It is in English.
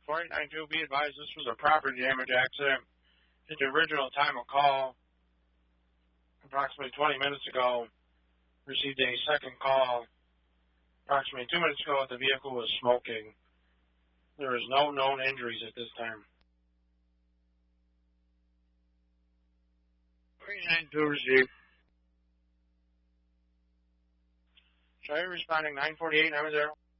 4892, be advised this was a property damage accident. At the original time of call, approximately 20 minutes ago, received a second call approximately 2 minutes ago that the vehicle was smoking. There is no known injuries at this time. 4892 received. Show you responding 948, 90.